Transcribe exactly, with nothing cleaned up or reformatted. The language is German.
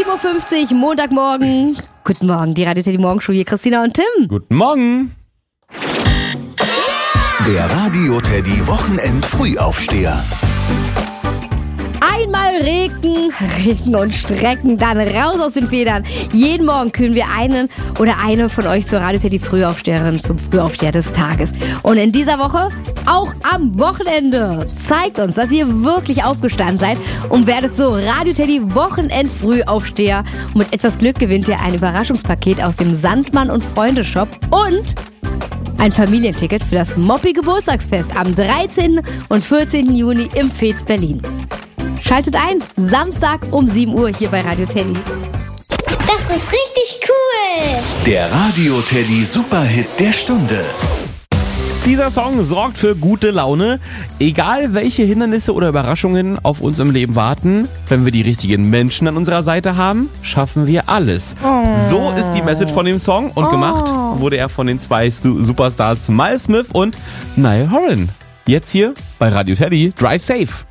sieben Uhr fünfzig, Montagmorgen. Guten Morgen, die Radio Teddy Morgenshow hier, Christina und Tim. Guten Morgen. Der Radio Teddy Wochenend Frühaufsteher. Einmal Regen, Regen und Strecken, dann raus aus den Federn. Jeden Morgen kühlen wir einen oder eine von euch zur Radio Teddy Frühaufsteherin, zum Frühaufsteher des Tages. Und in dieser Woche auch am Wochenende. Zeigt uns, dass ihr wirklich aufgestanden seid und werdet so Radio Teddy Wochenend Frühaufsteher. Und mit etwas Glück gewinnt ihr ein Überraschungspaket aus dem Sandmann und Freunde Shop und ein Familienticket für das Moppi Geburtstagsfest am dreizehnten und vierzehnten Juni im Fez Berlin. Schaltet ein, Samstag um sieben Uhr hier bei Radio Teddy. Das ist richtig cool. Der Radio Teddy Superhit der Stunde. Dieser Song sorgt für gute Laune. Egal welche Hindernisse oder Überraschungen auf uns im Leben warten, wenn wir die richtigen Menschen an unserer Seite haben, schaffen wir alles. Oh. So ist die Message von dem Song und oh. gemacht wurde er von den zwei Superstars Miles Smith und Niall Horan. Jetzt hier bei Radio Teddy, Drive Safe.